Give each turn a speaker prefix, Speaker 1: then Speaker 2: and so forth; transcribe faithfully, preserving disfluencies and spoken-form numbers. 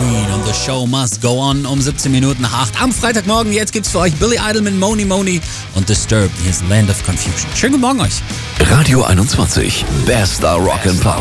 Speaker 1: Queen und The Show Must Go On um siebzehn Minuten nach acht am Freitagmorgen. Jetzt gibt's für euch Billy Idol mit Moni Moni und Disturbed, hier ist Land of Confusion. Schönen guten Morgen euch.
Speaker 2: Radio einundzwanzig, bester Rock and Pop.